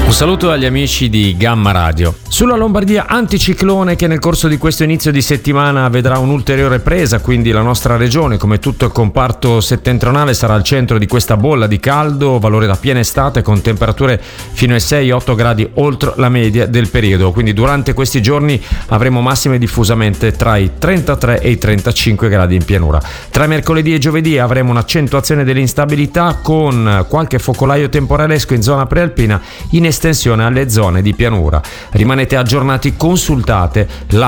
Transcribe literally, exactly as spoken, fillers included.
Un saluto agli amici di Gamma Radio. Sulla Lombardia anticiclone che nel corso di questo inizio di settimana vedrà un'ulteriore presa, quindi la nostra regione, come tutto il comparto settentrionale, sarà al centro di questa bolla di caldo, valore da piena estate con temperature fino ai sei otto gradi oltre la media del periodo. Quindi durante questi giorni avremo massime diffusamente tra i trentatré e i trentacinque gradi in pianura. Tra mercoledì e giovedì avremo un'accentuazione dell'instabilità con qualche focolaio temporalesco in zona prealpina in estensione alle zone di pianura. Rimanete aggiornati, consultate la